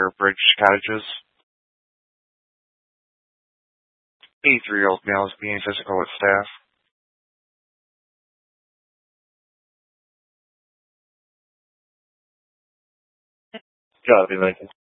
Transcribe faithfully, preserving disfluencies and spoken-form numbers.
Fair Bridge Cottages. eighty-three-year-old male is being physical with staff. Copy, Lincoln.